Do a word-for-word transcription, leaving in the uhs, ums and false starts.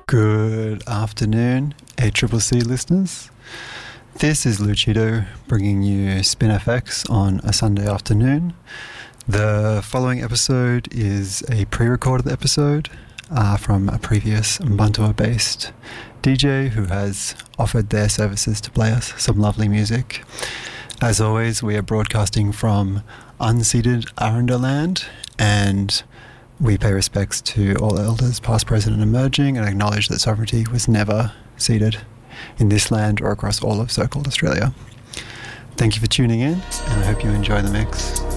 Good afternoon, A C C C listeners. This is Lucido bringing you Spin F X on a Sunday afternoon. The following episode is a pre-recorded episode uh, from a previous Mbantua-based D J who has offered their services to play us some lovely music. As always, we are broadcasting from unceded Aranda land, and we pay respects to all elders, past, present and emerging, and acknowledge that sovereignty was never ceded in this land or across all of so-called Australia. Thank you for tuning in, and I hope you enjoy the mix.